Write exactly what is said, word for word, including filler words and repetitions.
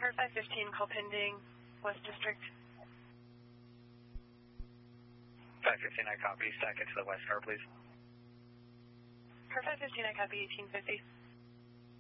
Car five fifteen, call pending, West District. five fifteen, I copy. Stack it to the west car, please. Car five fifteen, I copy, eighteen fifty.